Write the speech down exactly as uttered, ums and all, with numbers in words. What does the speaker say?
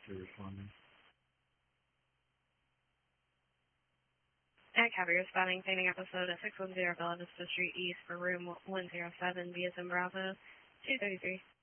you're responding. At Cabby responding, sending episode at six one zero Bella Vista Street East for room one zero seven, B S M Bravo, two thirty-three.